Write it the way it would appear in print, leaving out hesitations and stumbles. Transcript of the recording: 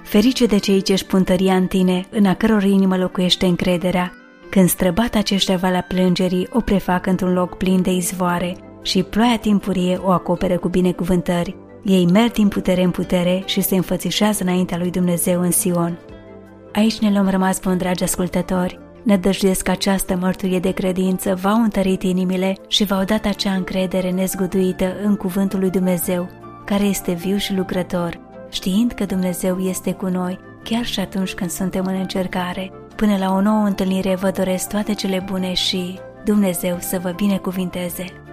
Ferice de cei ce-și pun tăria în tine, în a căror inimă locuiește încrederea. Când străbat aceștia valea plângerii, o prefac într-un loc plin de izvoare și ploaia timpurie o acoperă cu binecuvântări. Ei merg din putere în putere și se înfățișează înaintea lui Dumnezeu în Sion. Aici ne luăm rămas bun, dragi ascultători. Nădăjduiesc că această mărturie de credință v-au întărit inimile și v-au dat acea încredere nezguduită în cuvântul lui Dumnezeu, care este viu și lucrător, știind că Dumnezeu este cu noi, chiar și atunci când suntem în încercare. Până la o nouă întâlnire vă doresc toate cele bune și Dumnezeu să vă binecuvinteze!